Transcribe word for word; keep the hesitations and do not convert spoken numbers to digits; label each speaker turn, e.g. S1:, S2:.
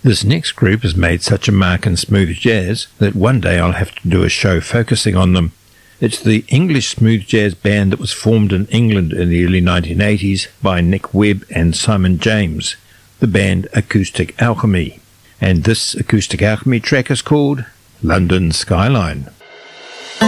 S1: This next group has made such a mark in smooth jazz that one day I'll have to do a show focusing on them. It's the English smooth jazz band that was formed in England in the early nineteen eighties by Nick Webb and Simon James, the band Acoustic Alchemy. And this Acoustic Alchemy track is called London Skyline.